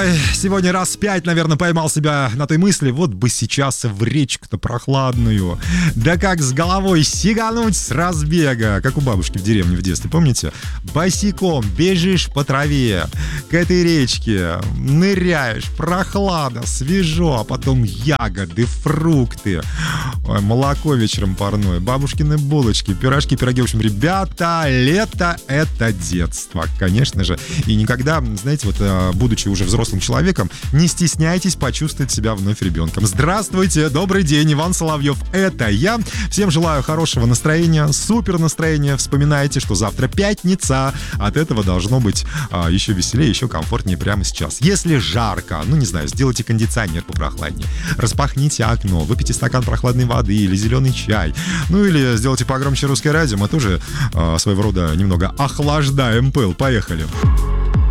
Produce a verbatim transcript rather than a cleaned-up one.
Ой, сегодня раз пять, наверное, поймал себя на той мысли, вот бы сейчас в речку-то прохладную. Да как с головой сигануть с разбега, как у бабушки в деревне в детстве, помните? Босиком бежишь по траве к этой речке, ныряешь, прохлада, свежо, а потом ягоды, фрукты. Ой, молоко вечером парное, бабушкины булочки, пирожки, пироги. В общем, ребята, лето — это детство, конечно же. И никогда, знаете, вот, будучи уже взрослым человеком, не стесняйтесь почувствовать себя вновь ребенком. Здравствуйте, добрый день, Иван Соловьев, это я. Всем желаю хорошего настроения, супер настроения. Вспоминайте, что завтра пятница. От этого должно быть а, еще веселее, еще комфортнее прямо сейчас. Если жарко, ну не знаю, сделайте кондиционер попрохладнее, распахните окно, выпейте стакан прохладной воды или зеленый чай, ну или сделайте погромче русское радио, мы тоже а, своего рода немного охлаждаем пыл. Поехали.